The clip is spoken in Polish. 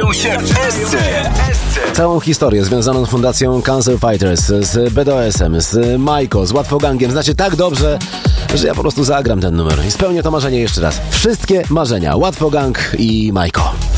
Bawią się w SC. Całą historię związaną z fundacją Cancer Fighters, z BDS-em, z Majko, z Łatwogangiem znacie tak dobrze, że ja po prostu zagram ten numer i spełnię to marzenie jeszcze raz. Wszystkie marzenia. Łatwogang i Majko.